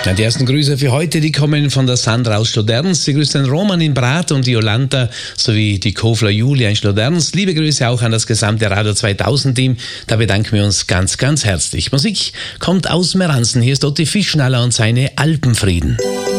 Ja, die ersten Grüße für heute, die kommen von der Sandra aus Schloderns. Sie grüßt den Roman in Brat und die Jolanta sowie die Kofler Julia in Schloderns. Liebe Grüße auch an das gesamte Radio 2000-Team. Da bedanken wir uns ganz, ganz herzlich. Musik kommt aus Meransen. Hier ist Otti Fischnaller und seine Alpenfrieden.